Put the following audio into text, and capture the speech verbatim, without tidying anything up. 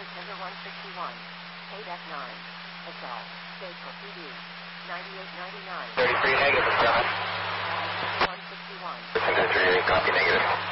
Tender one sixty-one. eight F nine. Assault. State for P D. ninety-eight ninety-nine. thirty-three negative, John. one sixty-one. Tender three eight, copy negative.